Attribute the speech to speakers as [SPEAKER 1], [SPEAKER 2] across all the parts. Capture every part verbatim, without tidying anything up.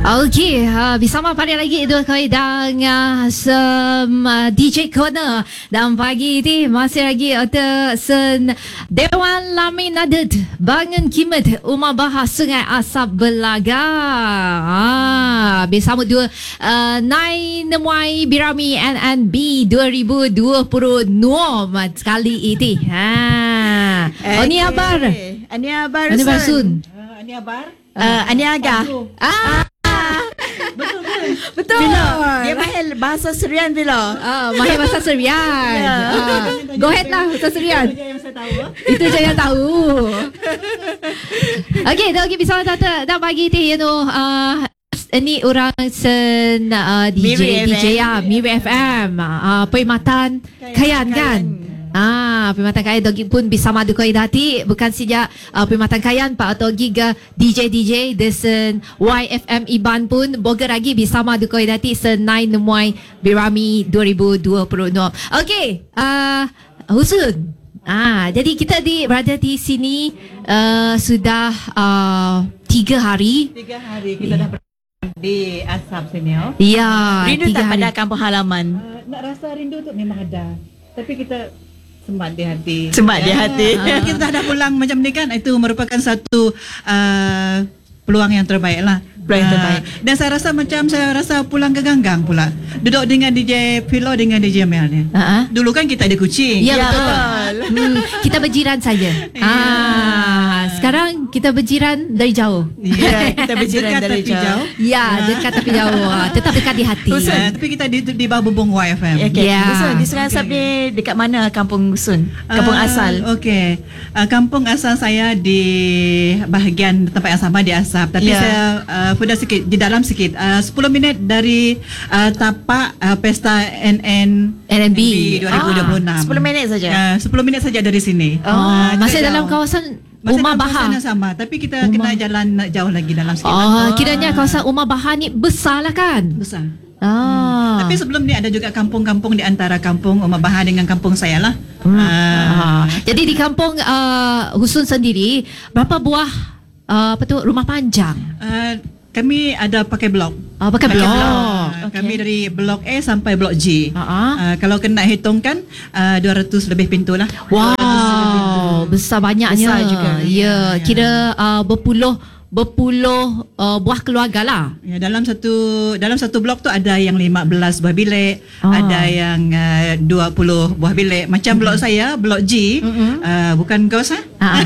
[SPEAKER 1] Okey, uh, bersama pada lagi dua kali dan uh, sem, uh, D J Corner dan pagi ni masih lagi ada sen Dewan Laminadet Bangun Kimet Umar Bahar Sungai Asap Belaga. Ah, bersama dua uh, Nai Nemuai Birami N N B dua ribu dua puluh dua kali ini. Ha. Okay. Oni abar.
[SPEAKER 2] Ani abar.
[SPEAKER 1] Ani Barsun.
[SPEAKER 3] Uh, Ani abar.
[SPEAKER 2] Uh, Ani Aga.
[SPEAKER 1] Ah.
[SPEAKER 3] Betul ke?
[SPEAKER 1] Betul.
[SPEAKER 2] Bila dia mahir bahasa Serian bila.
[SPEAKER 1] Ah, mahir bahasa Serian.
[SPEAKER 2] Yeah.
[SPEAKER 1] Ah, go ahead lah bahasa Serian.
[SPEAKER 3] Itu je yang saya tahu.
[SPEAKER 1] Itu je yang tahu. Okey, dah pergi bersama tata dah pagi ni you know uh, ini orang sen uh, D J D J ya Miri F M uh, Perkhidmatan Kayan kan. Ah, Perkhidmatan Kayan dogi pun bisa madu koi dati bukan saja uh, Perkhidmatan Kayan pak atau giga D J D J desen Y F M Iban pun boga lagi bisa madu koi dati senai nemuai Birami dua ribu dua puluh enam. Okey, uh, Husun. Ah, jadi kita di berada di sini uh, sudah uh, tiga hari.
[SPEAKER 3] Tiga hari kita dah berada di Asap sini. Oh.
[SPEAKER 1] Ya,
[SPEAKER 2] Rindu
[SPEAKER 1] tiga
[SPEAKER 2] tak
[SPEAKER 1] hari.
[SPEAKER 2] pada kampung halaman?
[SPEAKER 3] Uh, nak rasa rindu tu memang ada. Tapi kita semat di hati.
[SPEAKER 2] Semat di hati.
[SPEAKER 3] Ya, kita dah, dah pulang macam ni kan. Itu merupakan satu uh, peluang yang terbaik lah.
[SPEAKER 2] Peluang yang terbaik.
[SPEAKER 3] Uh, dan saya rasa macam saya rasa pulang ke Ganggang pula. Duduk dengan D J Philo dengan D J Mel ni.
[SPEAKER 1] Uh-huh.
[SPEAKER 3] Dulu kan kita ada kucing.
[SPEAKER 1] Ya,
[SPEAKER 2] Ya,
[SPEAKER 1] betul.
[SPEAKER 2] betul.
[SPEAKER 1] Hmm, kita berjiran saja. Ah, sekarang kita berjiran dari jauh.
[SPEAKER 3] Ya,
[SPEAKER 2] Kita berjiran
[SPEAKER 3] dekat
[SPEAKER 2] dari
[SPEAKER 3] tapi
[SPEAKER 2] jauh.
[SPEAKER 3] jauh.
[SPEAKER 1] Ya, dekat tapi jauh. Ah, tetap dekat di hati.
[SPEAKER 3] Ya, tapi kita di, di bawah bubung Y F M.
[SPEAKER 2] Okey.
[SPEAKER 1] Ya.
[SPEAKER 2] Gusun, di Sungai Asap ni dekat mana kampung Gusun? Kampung
[SPEAKER 3] Ah,
[SPEAKER 2] asal.
[SPEAKER 3] Okey. Uh, kampung asal saya di bahagian tempat yang sama di Asap. Tapi
[SPEAKER 2] Ya.
[SPEAKER 3] saya uh, sudah sikit di dalam sikit. Uh, sepuluh minit dari uh, tapak uh, pesta N N
[SPEAKER 1] N N B
[SPEAKER 3] dua ribu dua puluh enam.
[SPEAKER 2] Ah, sepuluh minit saja?
[SPEAKER 3] Uh, sepuluh minit saja dari sini.
[SPEAKER 1] Oh,
[SPEAKER 3] Ah,
[SPEAKER 1] masih
[SPEAKER 3] kita
[SPEAKER 1] dalam
[SPEAKER 3] jauh.
[SPEAKER 1] kawasan
[SPEAKER 3] Masih
[SPEAKER 1] Umar
[SPEAKER 3] dalam
[SPEAKER 1] Bahar.
[SPEAKER 3] kawasan yang sama. Tapi kita kena jalan jauh lagi dalam sikit.
[SPEAKER 1] Oh, kiranya kawasan Umar Bahar ni besar lah kan?
[SPEAKER 3] Besar.
[SPEAKER 1] Ah.
[SPEAKER 3] Tapi sebelum ni ada juga kampung-kampung di antara kampung Umar Bahar dengan kampung saya lah.
[SPEAKER 1] Hmm.
[SPEAKER 3] Ah.
[SPEAKER 1] Ah. Jadi di kampung uh, Husun sendiri berapa buah uh, apa tu rumah panjang?
[SPEAKER 3] Uh, kami ada pakai blok.
[SPEAKER 1] Ah, pakai blok.
[SPEAKER 3] Ah,
[SPEAKER 2] Okey.
[SPEAKER 3] Kami dari blok A sampai blok G.
[SPEAKER 1] Ah, ah.
[SPEAKER 3] Uh, kalau kena hitungkan uh, dua ratus lebih pintu lah.
[SPEAKER 1] Wow, besar banyaknya.
[SPEAKER 2] Besar juga.
[SPEAKER 1] Ya,
[SPEAKER 3] Ya.
[SPEAKER 1] kira uh, berpuluh berpuluh uh, buah keluarga lah.
[SPEAKER 3] Ya, dalam satu dalam satu blok tu ada yang lima belas buah bilik,
[SPEAKER 1] Ah.
[SPEAKER 3] ada yang uh, dua puluh buah bilik. Macam blok saya, blok G, uh, bukan kawasan.
[SPEAKER 1] Ah.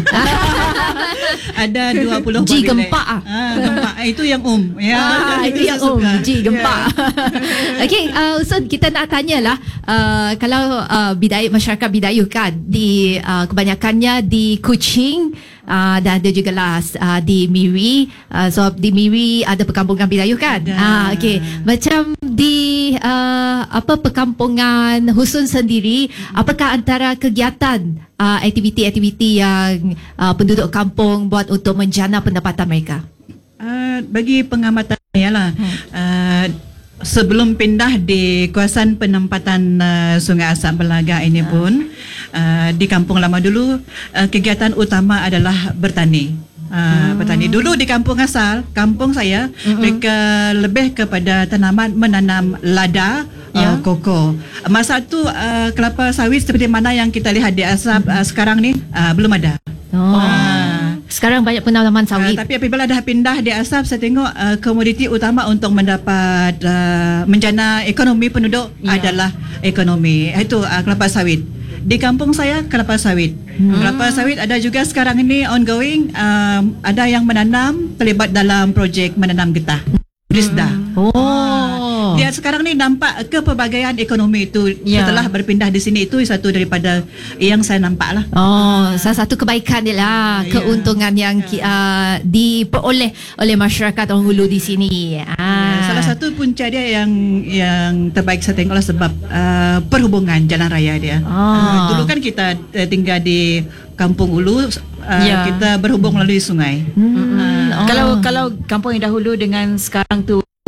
[SPEAKER 3] Ada dua puluh
[SPEAKER 1] G
[SPEAKER 3] buah bilik.
[SPEAKER 1] gempak ah.
[SPEAKER 3] Ah, gempak. Eh, itu yang um. Ya,
[SPEAKER 1] Ah, itu yang
[SPEAKER 3] saya
[SPEAKER 1] um
[SPEAKER 3] suka.
[SPEAKER 1] G gempak.
[SPEAKER 3] Ya.
[SPEAKER 1] Okey, uh, Ustaz, kita nak tanyalah uh, kalau uh, Bidayuh, masyarakat Bidayuh kan di uh, kebanyakannya di Kuching uh, dan ada juga lah uh, di Miri. Uh, so di Miri ada perkampungan Bidayuh kan?
[SPEAKER 3] Ada.
[SPEAKER 1] Ah, okey. Macam di uh, apa perkampungan Husun sendiri, apakah antara kegiatan uh, aktiviti-aktiviti yang uh, penduduk kampung buat untuk menjana pendapatan mereka?
[SPEAKER 3] Uh, bagi pengamatan saya lah, uh, sebelum pindah di kawasan penempatan uh, Sungai Asap Belaga ini pun, uh, di kampung lama dulu, uh, kegiatan utama adalah bertani. Uh, bertani dulu di kampung asal, kampung saya, mereka lebih kepada tanaman menanam lada,
[SPEAKER 2] Ya.
[SPEAKER 3] uh, koko. Masa tu uh, kelapa sawit seperti mana yang kita lihat di Asap uh, sekarang ni uh, belum ada.
[SPEAKER 1] Oh.
[SPEAKER 3] Ah.
[SPEAKER 1] Sekarang banyak penanaman sawit.
[SPEAKER 3] Uh, tapi apabila dah pindah di Asap, saya tengok uh, komoditi utama untuk mendapat uh, menjana ekonomi penduduk
[SPEAKER 2] Ya.
[SPEAKER 3] adalah ekonomi. Itu uh, kelapa sawit. Di kampung saya kelapa sawit. Hmm. Kelapa sawit ada juga sekarang ini ongoing. Um, ada yang menanam, terlibat dalam projek menanam getah. Brisda.
[SPEAKER 1] Oh.
[SPEAKER 3] Dia sekarang ni nampak kepelbagaian ekonomi itu
[SPEAKER 2] Ya.
[SPEAKER 3] setelah berpindah di sini, itu satu daripada yang saya nampak lah.
[SPEAKER 1] Oh, salah satu kebaikan dia lah,
[SPEAKER 3] Ya.
[SPEAKER 1] keuntungan yang ki- uh, diperoleh oleh masyarakat orang Hulu di sini. Ah.
[SPEAKER 3] Salah satu punca dia yang yang terbaik saya tengoklah sebab uh, perhubungan jalan raya dia.
[SPEAKER 1] Ah.
[SPEAKER 3] Uh, dulu kan kita uh, tinggal di Kampung Ulu, uh,
[SPEAKER 2] Ya.
[SPEAKER 3] kita berhubung melalui sungai.
[SPEAKER 1] Hmm.
[SPEAKER 3] Ah.
[SPEAKER 1] Oh.
[SPEAKER 2] Kalau kalau kampung yang dahulu dengan sekarang tu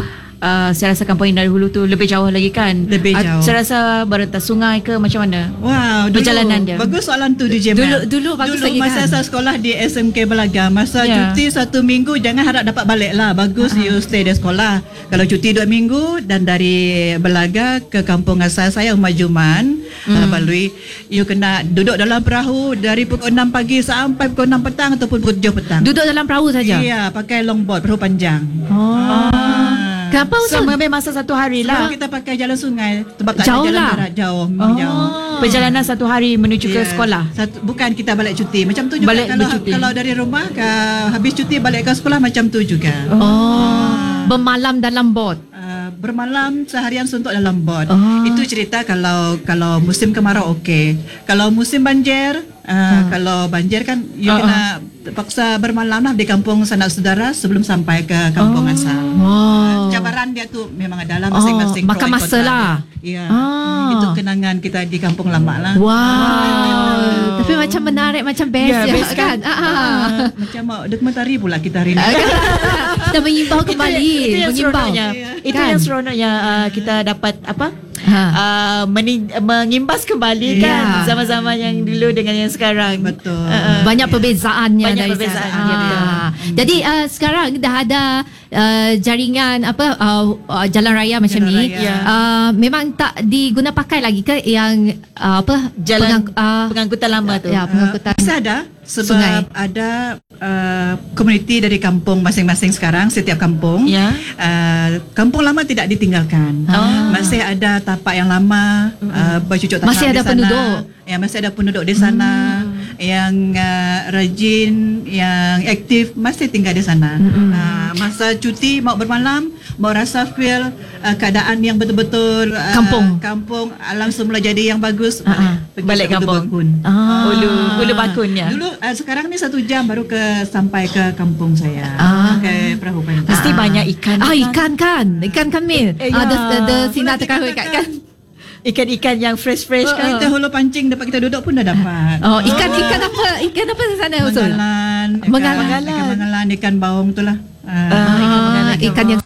[SPEAKER 2] uh, saya rasa kampung Indah Hulu tu lebih jauh lagi kan.
[SPEAKER 3] Lebih
[SPEAKER 2] Uh,
[SPEAKER 3] jauh.
[SPEAKER 2] saya rasa berentas sungai ke macam mana?
[SPEAKER 3] Wow, dulu,
[SPEAKER 2] Perjalanan dia.
[SPEAKER 3] bagus soalan tu D J
[SPEAKER 1] Dulu-
[SPEAKER 3] Mel.
[SPEAKER 1] dulu bagus
[SPEAKER 3] dulu
[SPEAKER 1] lagi
[SPEAKER 3] masa
[SPEAKER 1] kan?
[SPEAKER 3] saya sekolah di S M K Belaga, masa
[SPEAKER 2] Ya.
[SPEAKER 3] cuti satu minggu jangan harap dapat balik lah. Bagus you stay di sekolah. Kalau cuti dua minggu dan dari Belaga ke kampung asal saya Umar Juman,
[SPEAKER 2] Hmm.
[SPEAKER 3] uh, Balui, you kena duduk dalam perahu dari pukul enam pagi sampai pukul enam petang ataupun pukul tujuh petang.
[SPEAKER 1] Duduk dalam perahu saja.
[SPEAKER 3] Iya, pakai longboard, perahu panjang.
[SPEAKER 1] Oh. Kenapa
[SPEAKER 2] So
[SPEAKER 1] Usun?
[SPEAKER 2] memang masa satu hari
[SPEAKER 3] Sebab
[SPEAKER 2] lah.
[SPEAKER 3] kita pakai jalan sungai, sebab tak
[SPEAKER 1] Jauh
[SPEAKER 3] ada jalan
[SPEAKER 1] lah.
[SPEAKER 3] darat, jauh, memang jauh.
[SPEAKER 2] Perjalanan satu hari menuju ke
[SPEAKER 3] Ya,
[SPEAKER 2] sekolah.
[SPEAKER 3] Satu, bukan kita balik cuti. Macam tu juga
[SPEAKER 2] Balik
[SPEAKER 3] kalau
[SPEAKER 2] bercuti.
[SPEAKER 3] kalau dari rumah ke habis cuti balik ke sekolah macam tu juga.
[SPEAKER 1] Oh. Bermalam dalam bot.
[SPEAKER 3] Uh, bermalam seharian suntuk dalam bot.
[SPEAKER 1] Oh.
[SPEAKER 3] Itu cerita kalau kalau musim kemarau okey. Kalau musim banjir, uh, kalau banjir kan you
[SPEAKER 2] Ah,
[SPEAKER 3] kena paksa bermalam lah di kampung sanak saudara sebelum sampai ke kampung asal.
[SPEAKER 1] Wow.
[SPEAKER 3] Cabaran dia tu memang adalah
[SPEAKER 1] Oh,
[SPEAKER 3] masing-masing
[SPEAKER 1] makan
[SPEAKER 3] pro and
[SPEAKER 1] masa
[SPEAKER 3] kontra
[SPEAKER 1] lah.
[SPEAKER 3] dia. Ya.
[SPEAKER 1] Ah.
[SPEAKER 3] Itu kenangan kita di kampung lama lah.
[SPEAKER 1] Wow. Tapi macam menarik, macam best
[SPEAKER 2] Ya,
[SPEAKER 1] ya,
[SPEAKER 2] best
[SPEAKER 1] kan? Ah, ah.
[SPEAKER 3] Uh, macam mau dokumentari pula kita hari ni.
[SPEAKER 1] Kita mengimbau kembali,
[SPEAKER 2] Itu, itu yang
[SPEAKER 1] mengimbau.
[SPEAKER 2] seronoknya. Itu
[SPEAKER 1] Kan?
[SPEAKER 2] yang seronoknya uh, kita dapat apa?
[SPEAKER 1] Ha.
[SPEAKER 2] Uh, mening, mengimbas kembali
[SPEAKER 1] Ya.
[SPEAKER 2] kan zaman-zaman yang dulu dengan yang sekarang.
[SPEAKER 3] Betul.
[SPEAKER 2] Uh,
[SPEAKER 1] Banyak perbezaannya
[SPEAKER 2] Banyak
[SPEAKER 1] dari
[SPEAKER 2] perbezaan,
[SPEAKER 1] sana.
[SPEAKER 2] ya, betul.
[SPEAKER 1] Ah. Jadi uh, sekarang dah ada uh, jaringan apa uh, uh, jalan raya macam
[SPEAKER 3] Jalan
[SPEAKER 1] ni.
[SPEAKER 3] raya.
[SPEAKER 2] Ya.
[SPEAKER 1] Uh, memang tak diguna pakai lagi ke yang uh, apa
[SPEAKER 2] Jalan
[SPEAKER 1] pengang- uh,
[SPEAKER 2] pengangkutan lama tu.
[SPEAKER 1] ya, pengangkutan.
[SPEAKER 3] Bisa ada sebab
[SPEAKER 1] Sungai.
[SPEAKER 3] ada uh, komuniti dari kampung masing-masing sekarang, setiap kampung.
[SPEAKER 2] Ya.
[SPEAKER 3] Uh, kampung lama tidak ditinggalkan.
[SPEAKER 1] Ah.
[SPEAKER 3] Masih ada tapak yang lama, uh, bercucuk tanam
[SPEAKER 1] Masih
[SPEAKER 3] di
[SPEAKER 1] ada
[SPEAKER 3] sana.
[SPEAKER 1] penduduk.
[SPEAKER 3] Ya, masih ada penduduk di sana yang uh, rajin, yang aktif masih tinggal di sana. Uh, masa cuti mau bermalam, mau rasa feel uh, keadaan yang betul-betul uh,
[SPEAKER 1] Kampung.
[SPEAKER 3] kampung alam semula jadi yang bagus.
[SPEAKER 1] Ah, ah.
[SPEAKER 3] pergi
[SPEAKER 2] Balik
[SPEAKER 3] ke Ulu
[SPEAKER 2] kampung.
[SPEAKER 3] Bakun.
[SPEAKER 1] Ah.
[SPEAKER 2] Ulu ulu bakunnya.
[SPEAKER 3] Dulu uh, sekarang ni satu jam baru ke sampai ke kampung saya.
[SPEAKER 1] Ah.
[SPEAKER 3] Ke perahu panjang.
[SPEAKER 2] Mesti banyak ikan.
[SPEAKER 1] Ah, ikan kan, ikan kan Mil.
[SPEAKER 2] Eh,
[SPEAKER 1] Ah,
[SPEAKER 2] ya.
[SPEAKER 1] the, the, the sinar
[SPEAKER 3] Itulah
[SPEAKER 1] tekan
[SPEAKER 3] kita
[SPEAKER 1] ikan
[SPEAKER 3] kata.
[SPEAKER 1] kan.
[SPEAKER 2] Ikan-ikan yang fresh-fresh
[SPEAKER 1] Oh,
[SPEAKER 2] kan.
[SPEAKER 3] Kita hulu pancing dapat kita duduk pun dah dapat.
[SPEAKER 1] Oh, ikan ikan apa? Ikan apa di sana Usul?
[SPEAKER 3] Mengalan, ikan,
[SPEAKER 1] Mengalan.
[SPEAKER 3] ikan mengalan, ikan baung tu lah. Uh,
[SPEAKER 1] Ah, ikan yang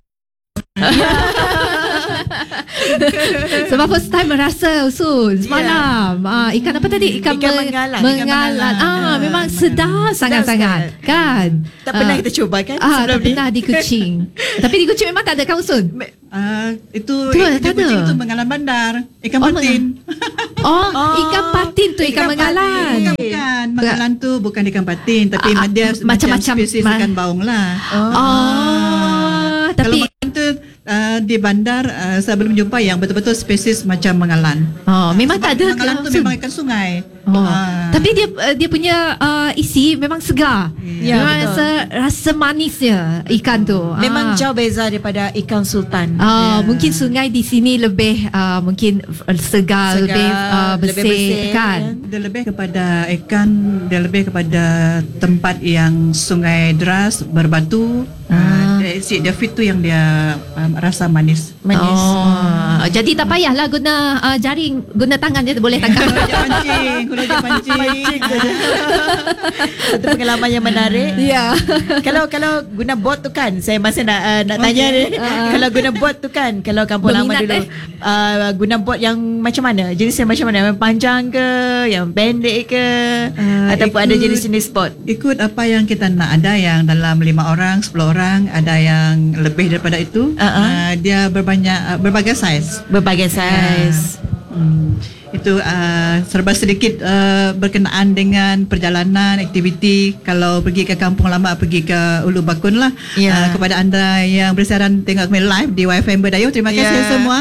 [SPEAKER 1] sebab first time merasa Usul semalam. Ah, ikan apa tadi? Ikan,
[SPEAKER 2] Ikan
[SPEAKER 1] me-
[SPEAKER 2] mengalan.
[SPEAKER 1] mengalan.
[SPEAKER 3] Ikan mengalan.
[SPEAKER 1] Ah,
[SPEAKER 3] Ah,
[SPEAKER 1] memang
[SPEAKER 3] mengalan.
[SPEAKER 1] sedap sangat-sangat. Kan?
[SPEAKER 2] Tak pernah
[SPEAKER 1] Ah.
[SPEAKER 2] kita cuba kan
[SPEAKER 1] Ah,
[SPEAKER 2] sebelum
[SPEAKER 1] tak
[SPEAKER 2] ni.
[SPEAKER 1] pernah di Kuching. Tapi di Kuching memang tak ada kan Usul?
[SPEAKER 3] uh, itu
[SPEAKER 1] Tu,
[SPEAKER 3] di
[SPEAKER 1] tak ada.
[SPEAKER 3] Kuching tu mengalan bandar. Ikan
[SPEAKER 1] Oh,
[SPEAKER 3] patin.
[SPEAKER 1] Oh,
[SPEAKER 2] Oh,
[SPEAKER 1] ikan patin tu ikan, mengalan.
[SPEAKER 3] Bukan, bukan. Mengalan tu bukan ikan patin. Tapi
[SPEAKER 1] Ah,
[SPEAKER 3] dia macam
[SPEAKER 1] macam-macam.
[SPEAKER 3] spesies
[SPEAKER 1] Ma-
[SPEAKER 3] ikan baung lah.
[SPEAKER 1] Oh,
[SPEAKER 3] Kalau
[SPEAKER 1] tapi
[SPEAKER 3] mengalan tu uh, di bandar uh, saya belum jumpa yang betul-betul spesies macam mengalan.
[SPEAKER 1] oh, memang
[SPEAKER 3] Sebab
[SPEAKER 1] tak ada
[SPEAKER 3] mengalan tu
[SPEAKER 1] langsung.
[SPEAKER 3] memang ikan sungai.
[SPEAKER 1] Oh.
[SPEAKER 3] Ah.
[SPEAKER 1] Tapi dia uh, dia punya uh, isi memang segar.
[SPEAKER 2] Ya,
[SPEAKER 1] memang
[SPEAKER 2] betul.
[SPEAKER 1] rasa rasa manisnya ikan tu.
[SPEAKER 2] Memang
[SPEAKER 1] Ah.
[SPEAKER 2] jauh beza daripada ikan sultan.
[SPEAKER 1] Ah,
[SPEAKER 3] Ya.
[SPEAKER 1] mungkin sungai di sini lebih uh, mungkin uh, segar,
[SPEAKER 2] Segar,
[SPEAKER 1] lebih uh,
[SPEAKER 2] lebih
[SPEAKER 1] bersih,
[SPEAKER 2] bersih,
[SPEAKER 1] kan.
[SPEAKER 3] Dia lebih kepada ikan, dia lebih kepada tempat yang sungai deras, berbatu.
[SPEAKER 1] Ah.
[SPEAKER 3] Uh, si dia fit tu yang dia um, rasa manis.
[SPEAKER 2] Manis.
[SPEAKER 1] Oh, jadi tak payahlah guna uh, jaring, guna tangan je boleh tangkap.
[SPEAKER 3] Kalau dia pancing, kalau dia pancing.
[SPEAKER 2] Pancing saja. Satu pengalaman yang menarik.
[SPEAKER 1] Ya.
[SPEAKER 2] Kalau kalau guna bot tu kan, saya masih nak uh, nak
[SPEAKER 3] Okey.
[SPEAKER 2] tanya ni.
[SPEAKER 1] Ah.
[SPEAKER 2] Kalau guna bot tu kan, kalau kampung lama
[SPEAKER 1] Berminat,
[SPEAKER 2] dulu
[SPEAKER 1] eh?
[SPEAKER 2] uh, guna bot yang macam mana? Jenis yang macam mana? Yang panjang ke, yang pendek ke,
[SPEAKER 3] Ah,
[SPEAKER 2] ataupun
[SPEAKER 3] ikut-
[SPEAKER 2] ada jenis-jenis bot?
[SPEAKER 3] Ikut apa yang kita nak. Ada yang dalam lima orang, sepuluh orang, ada yang lebih daripada itu.
[SPEAKER 2] Uh-uh.
[SPEAKER 3] Uh, dia berbanyak uh, berbagai saiz.
[SPEAKER 2] Berbagai saiz.
[SPEAKER 3] Hmm, itu uh, serba sedikit uh, berkenaan dengan perjalanan, aktiviti. Kalau pergi ke kampung lama, pergi ke Ulu Bakun lah.
[SPEAKER 2] Ya.
[SPEAKER 3] Uh, kepada anda yang bersiaran tengok kami live di Y F M Berdayuh, terima kasih
[SPEAKER 2] Ya.
[SPEAKER 3] semua.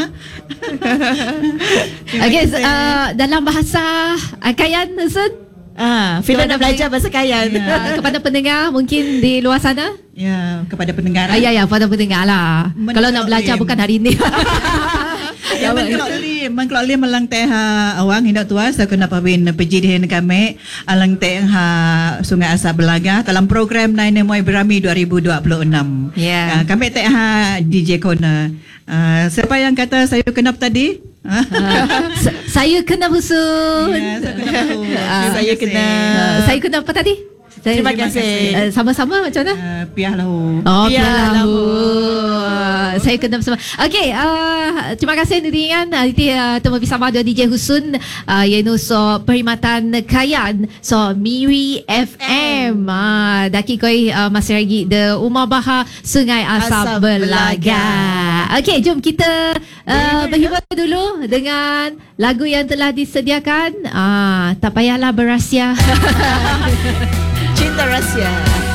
[SPEAKER 3] Terima
[SPEAKER 1] Okay,
[SPEAKER 3] kasih.
[SPEAKER 1] uh, dalam bahasa Kayan, Sun,
[SPEAKER 2] Ah, Fila
[SPEAKER 1] Kepada
[SPEAKER 2] nak belajar bahasa Kayan.
[SPEAKER 3] Ya.
[SPEAKER 1] uh, kepada pendengar mungkin di luar sana.
[SPEAKER 3] Ya, kepada pendengar.
[SPEAKER 1] Ah, ya, ya, pada pendengar lah.
[SPEAKER 3] Men-
[SPEAKER 1] Kalau nak belajar
[SPEAKER 3] Lim.
[SPEAKER 1] bukan hari ni.
[SPEAKER 3] Ya, mengkelok li, mengkelok li melang teh ha awang hindak tua saya kena pawin pergi di kami alang teh ha Sungai Asap Belaga dalam program Nine Moy Berami dua ribu dua puluh enam.
[SPEAKER 1] Ya.
[SPEAKER 3] Uh, kami teh ha D J Corner. Uh, siapa yang kata saya kenap tadi?
[SPEAKER 1] Uh, sa- saya kena usul.
[SPEAKER 3] Ya, saya kenap tu.
[SPEAKER 1] Ah,
[SPEAKER 3] Terima
[SPEAKER 2] saya
[SPEAKER 3] kasih.
[SPEAKER 2] kena.
[SPEAKER 1] Uh, saya kena apa tadi? Saya,
[SPEAKER 2] Terima kasih.
[SPEAKER 1] Uh, sama-sama macam mana?
[SPEAKER 3] Uh, piah lahu.
[SPEAKER 1] Oh,
[SPEAKER 2] Biar
[SPEAKER 1] biarlah.
[SPEAKER 2] lahu.
[SPEAKER 1] Uh, saya kena bersama. Okey, uh, terima kasih Nuringan. Uh, Nanti uh, temu bersama dengan D J Husun uh, Yaitu so Perkhidmatan Kayan so Miri F M. uh, Daki koi uh, masih lagi The Umar Bahar Sungai Asam,
[SPEAKER 2] Asam
[SPEAKER 1] Belaga.
[SPEAKER 2] Belaga.
[SPEAKER 1] Okey, jom kita uh, berhibur dulu dengan lagu yang telah disediakan. uh, Tak payahlah berahsia.
[SPEAKER 2] Cinta Rahsia.